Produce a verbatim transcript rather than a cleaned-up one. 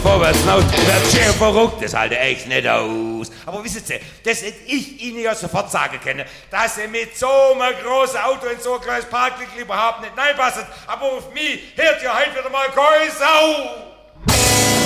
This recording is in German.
vorwärts hinaus, wird schön verrückt, das halte echt nicht aus. Aber wissen Sie, das hätte ich Ihnen ja sofort sagen können, dass Sie mit so einem großen Auto in so ein kleines Parkwinkel überhaupt nicht reinpassen. Aber auf mich hört ja heute wieder mal keine Sau.